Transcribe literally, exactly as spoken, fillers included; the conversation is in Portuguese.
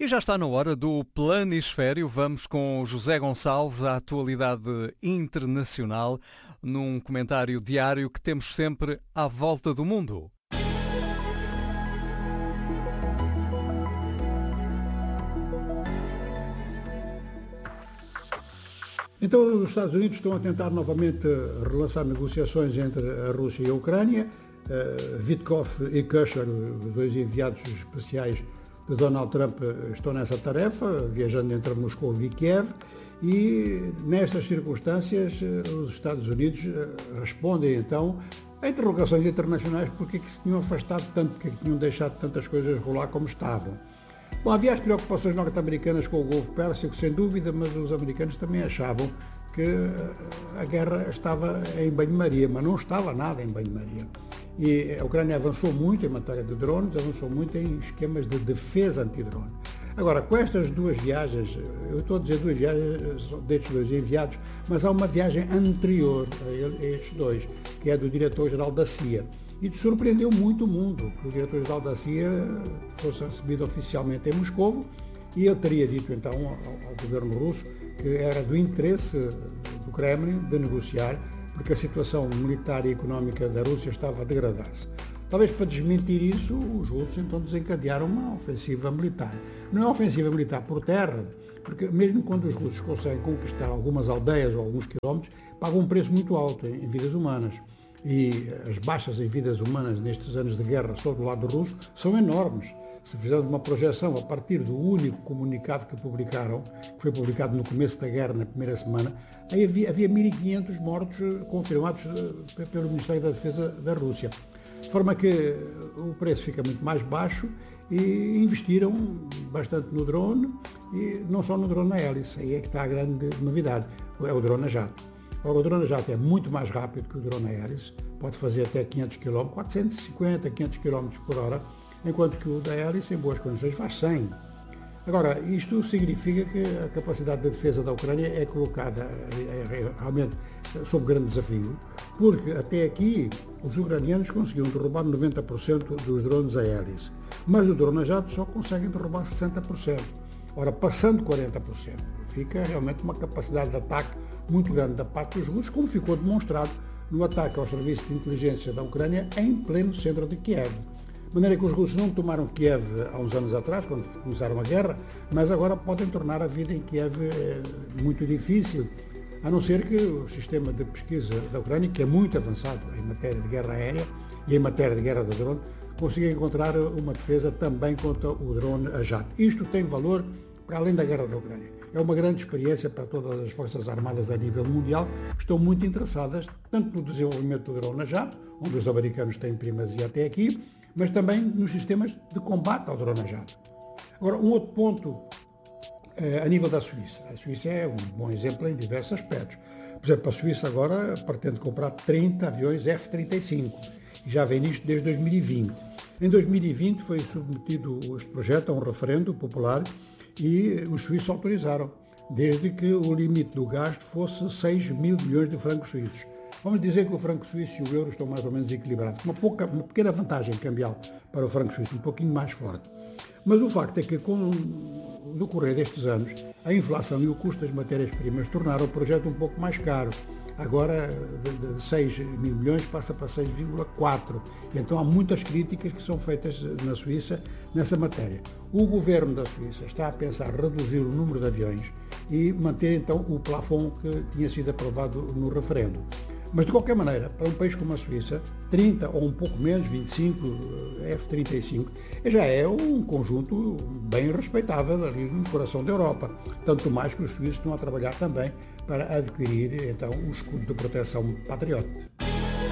E já está na hora do Planisfério. Vamos com José Gonçalves à atualidade internacional, num comentário diário que temos sempre à volta do mundo. Então, os Estados Unidos estão a tentar novamente relançar negociações entre a Rússia e a Ucrânia. Uh, Witkoff e Kushner, os dois enviados especiais de Donald Trump, estão nessa tarefa, viajando entre Moscou e Kiev, e nestas circunstâncias os Estados Unidos respondem então a interrogações internacionais porque é que se tinham afastado tanto, porque é que tinham deixado tantas coisas rolar como estavam. Bom, havia as preocupações norte-americanas com o Golfo Pérsico, sem dúvida, mas os americanos também achavam que a guerra estava em banho-maria, mas não estava nada em banho-maria. E a Ucrânia avançou muito em matéria de drones, avançou muito em esquemas de defesa antidrone. Agora, com estas duas viagens, eu estou a dizer duas viagens destes dois enviados, mas há uma viagem anterior a estes dois, que é do diretor-geral da C I A. E surpreendeu muito o mundo que o diretor-geral da C I A fosse recebido oficialmente em Moscovo, e ele teria dito então ao, ao governo russo que era do interesse do Kremlin de negociar, porque a situação militar e económica da Rússia estava a degradar-se. Talvez para desmentir isso, os russos então desencadearam uma ofensiva militar. Não é ofensiva militar por terra, porque mesmo quando os russos conseguem conquistar algumas aldeias ou alguns quilómetros, pagam um preço muito alto em, em vidas humanas. E as baixas em vidas humanas nestes anos de guerra sob o lado russo são enormes. Se fizermos uma projeção a partir do único comunicado que publicaram, que foi publicado no começo da guerra, na primeira semana, aí havia, havia mil e quinhentos mortos confirmados pelo Ministério da Defesa da Rússia. De forma que o preço fica muito mais baixo e investiram bastante no drone, e não só no drone na hélice, aí é que está a grande novidade, é o drone a jato. Agora, o drone a jato é muito mais rápido que o drone a hélice, pode fazer até quinhentos quilómetros, quatrocentos e cinquenta, quinhentos quilómetros por hora, enquanto que o da hélice, em boas condições, faz cem. Agora, isto significa que a capacidade de defesa da Ucrânia é colocada é, é, realmente sob grande desafio, porque até aqui os ucranianos conseguiam derrubar noventa por cento dos drones a hélice, mas o drone a jato só conseguem derrubar sessenta por cento. Ora, passando quarenta por cento, fica realmente uma capacidade de ataque muito grande da parte dos russos, como ficou demonstrado no ataque ao serviço de inteligência da Ucrânia em pleno centro de Kiev. De maneira que os russos não tomaram Kiev há uns anos atrás, quando começaram a guerra, mas agora podem tornar a vida em Kiev muito difícil, a não ser que o sistema de pesquisa da Ucrânia, que é muito avançado em matéria de guerra aérea e em matéria de guerra de drone, consiga encontrar uma defesa também contra o drone a jato. Isto tem valor para além da guerra da Ucrânia. É uma grande experiência para todas as forças armadas a nível mundial, que estão muito interessadas tanto no desenvolvimento do drone a jato, onde os americanos têm primazia até aqui, mas também nos sistemas de combate ao drone a jato. Agora, um outro ponto é a nível da Suíça. A Suíça é um bom exemplo em diversos aspectos. Por exemplo, a Suíça agora pretende comprar trinta aviões F trinta e cinco e já vem nisto desde dois mil e vinte. Em dois mil e vinte foi submetido este projeto a um referendo popular e os suíços autorizaram, desde que o limite do gasto fosse seis mil milhões de francos suíços. Vamos dizer que o franco suíço e o euro estão mais ou menos equilibrados, uma, pouca, uma pequena vantagem cambial para o franco suíço, um pouquinho mais forte. Mas o facto é que, com o decorrer destes anos, a inflação e o custo das matérias-primas tornaram o projeto um pouco mais caro. Agora, de, de seis mil milhões passa para seis vírgula quatro. E então há muitas críticas que são feitas na Suíça nessa matéria. O governo da Suíça está a pensar reduzir o número de aviões e manter então o plafond que tinha sido aprovado no referendo. Mas, de qualquer maneira, para um país como a Suíça, trinta ou um pouco menos, vinte e cinco F trinta e cinco, já é um conjunto bem respeitável ali no coração da Europa. Tanto mais que os suíços estão a trabalhar também para adquirir, então, o escudo de proteção Patriot.